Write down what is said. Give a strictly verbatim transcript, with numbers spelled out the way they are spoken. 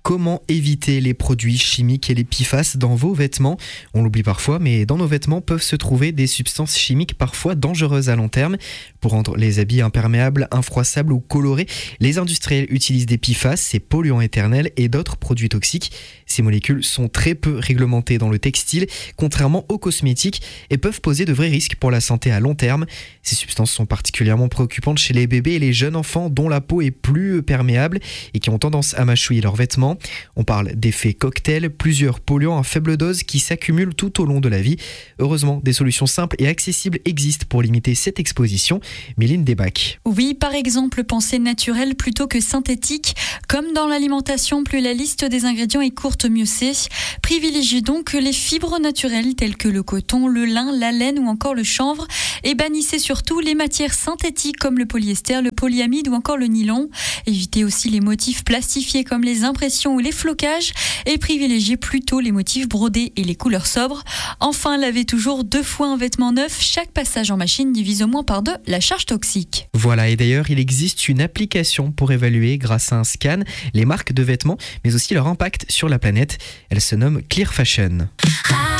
Comment éviter les produits chimiques et les P F A S dans vos vêtements ? On l'oublie parfois, mais dans nos vêtements peuvent se trouver des substances chimiques parfois dangereuses à long terme. Pour rendre les habits imperméables, infroissables ou colorés, les industriels utilisent des P F A S, ces polluants éternels et d'autres produits toxiques. Ces molécules sont très peu réglementées dans le textile, contrairement aux cosmétiques, et peuvent poser de vrais risques pour la santé à long terme. Ces substances sont particulièrement préoccupantes chez les bébés et les jeunes enfants dont la peau est plus perméable et qui ont tendance à mâchouiller leurs vêtements. On parle d'effets cocktail, plusieurs polluants à faible dose qui s'accumulent tout au long de la vie. Heureusement, des solutions simples et accessibles existent pour limiter cette exposition. Méline Desbacs. Oui, par exemple, pensez naturel plutôt que synthétique. Comme dans l'alimentation, plus la liste des ingrédients est courte, mieux c'est. Privilégiez donc les fibres naturelles telles que le coton, le lin, la laine ou encore le chanvre. Et bannissez surtout les matières synthétiques comme le polyester, le polyamide ou encore le nylon. Évitez aussi les motifs plastifiés comme les impressions ou les flocages et privilégiez plutôt les motifs brodés et les couleurs sobres. Enfin, lavez toujours deux fois un vêtement neuf. Chaque passage en machine divise au moins par deux la charge toxique. Voilà, et d'ailleurs, il existe une application pour évaluer, grâce à un scan, les marques de vêtements, mais aussi leur impact sur la planète. Elle se nomme Clear Fashion.